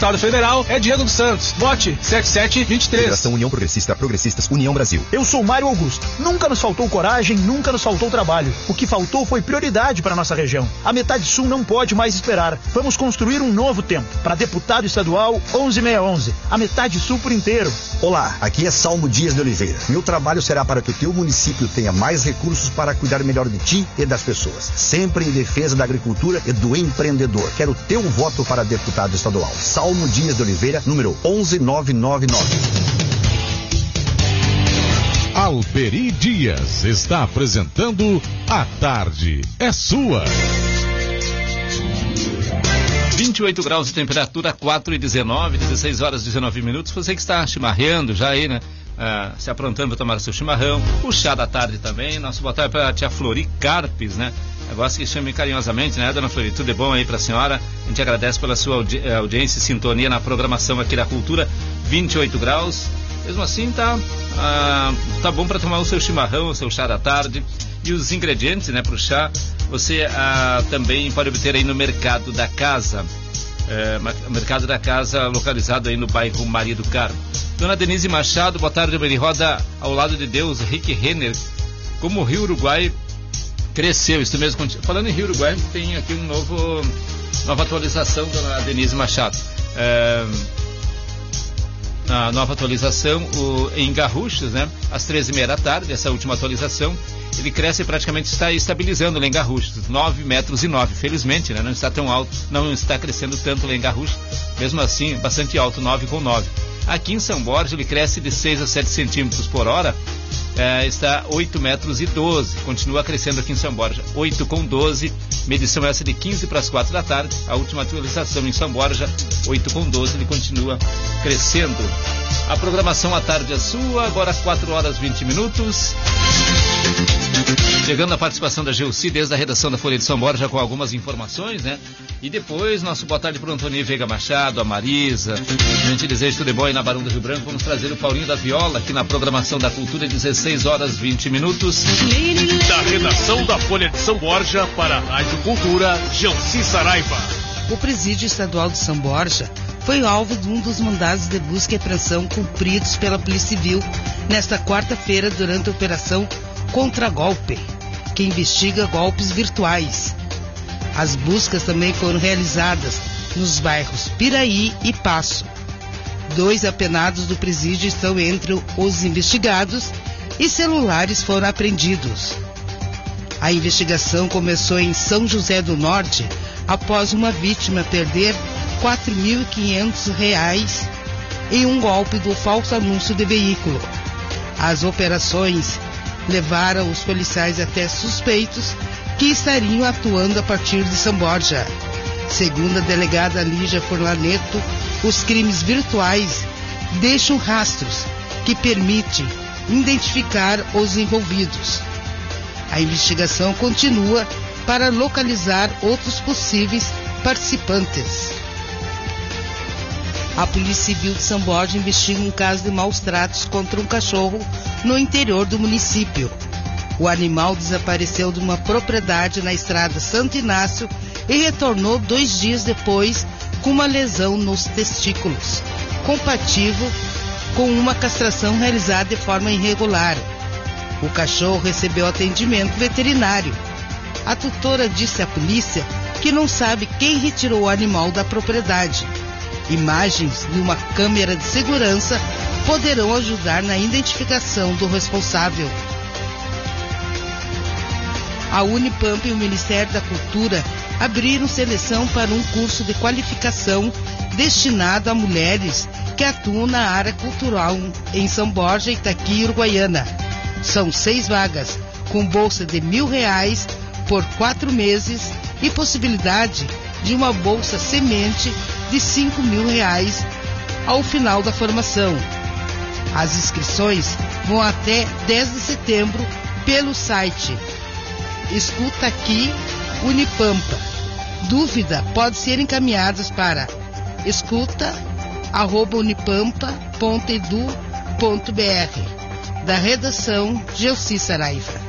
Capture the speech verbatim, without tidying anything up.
deputado federal é Diego dos Santos. Vote sete sete dois três. Federação União Progressista, Progressistas, União Brasil. Eu sou Mário Augusto. Nunca nos faltou coragem, nunca nos faltou trabalho. O que faltou foi prioridade para nossa região. A metade sul não pode mais esperar. Vamos construir um novo tempo. Para deputado estadual onze seiscentos e onze. A metade sul por inteiro. Olá, aqui é Salmo Dias de Oliveira. Meu trabalho será para que o teu município tenha mais recursos para cuidar melhor de ti e das pessoas. Sempre em defesa da agricultura e do empreendedor. Quero teu voto para deputado estadual. Salmo Dias de Oliveira, número onze mil novecentos e noventa e nove. Alperi Dias está apresentando A Tarde é Sua. vinte e oito graus de temperatura, quatro e dezenove, dezesseis horas e dezenove minutos. Você que está chimarreando já aí, né? Uh, se aprontando para tomar o seu chimarrão. O chá da tarde também. Nosso boa tarde para a tia Flori Carpes, né? Negócio que chame carinhosamente, né, dona Flori? Tudo de bom aí para a senhora. A gente agradece pela sua audi- audiência e sintonia na programação aqui da Cultura. vinte e oito graus. Mesmo assim, tá, uh, tá bom para tomar o seu chimarrão, o seu chá da tarde. E os ingredientes, né, para o chá, você uh, também pode obter aí no Mercado da Casa. É, Mercado da Casa, localizado aí no bairro Maria do Carmo. Dona Denise Machado, boa tarde. Ele roda ao lado de Deus, Rick Renner. Como o Rio Uruguai cresceu, isso mesmo. Falando em Rio Uruguai, tem aqui um novo, nova atualização, Dona Denise Machado. É, a nova atualização o, em Garruchos, né? Às treze e meia da tarde, essa última atualização. Ele cresce e praticamente está estabilizando lá em Garruchos, nove metros e nove, felizmente, né? Não está tão alto, não está crescendo tanto lá em Garruchos, mesmo assim, bastante alto, nove com nove. Aqui em São Borja ele cresce de seis a sete centímetros por hora, é, está oito metros e doze, continua crescendo aqui em São Borja, oito com doze, medição essa de quinze para as quatro da tarde, a última atualização em São Borja, oito com doze, ele continua crescendo. A programação à tarde é sua, agora quatro horas e vinte minutos. Chegando a participação da Gelsi desde a redação da Folha de São Borja com algumas informações, né? E depois, nosso boa tarde para o Antônio Veiga Machado, a Marisa. A gente deseja tudo de bom aí na Barão do Rio Branco. Vamos trazer o Paulinho da Viola aqui na programação da Cultura, dezesseis horas e vinte minutos. Da redação da Folha de São Borja para a Rádio Cultura, Gelsi Saraiva. O Presídio Estadual de São Borja foi alvo de um dos mandados de busca e apreensão cumpridos pela Polícia Civil nesta quarta-feira durante a Operação Contra-Golpe, que investiga golpes virtuais. As buscas também foram realizadas nos bairros Piraí e Passo. Dois apenados do presídio estão entre os investigados e celulares foram apreendidos. A investigação começou em São José do Norte após uma vítima perder quatro mil e quinhentos reais em um golpe do falso anúncio de veículo. As operações levaram os policiais até suspeitos que estariam atuando a partir de São Borja. Segundo a delegada Lígia Forlaneto, os crimes virtuais deixam rastros que permitem identificar os envolvidos. A investigação continua para localizar outros possíveis participantes. A Polícia Civil de São Borja investiga um caso de maus tratos contra um cachorro no interior do município. O animal desapareceu de uma propriedade na estrada Santo Inácio e retornou dois dias depois com uma lesão nos testículos, compatível com uma castração realizada de forma irregular. O cachorro recebeu atendimento veterinário. A tutora disse à polícia que não sabe quem retirou o animal da propriedade. Imagens de uma câmera de segurança poderão ajudar na identificação do responsável. A Unipamp e o Ministério da Cultura abriram seleção para um curso de qualificação destinado a mulheres que atuam na área cultural em São Borja, Itaqui e Uruguaiana. São seis vagas, com bolsa de mil reais por quatro meses e possibilidade de uma bolsa semente de cinco mil reais ao final da formação. As inscrições vão até dez de setembro pelo site Escuta Aqui Unipampa. Dúvida pode ser encaminhadas para escuta arroba unipampa ponto edu ponto br. Da redação, Gelsi Saraiva.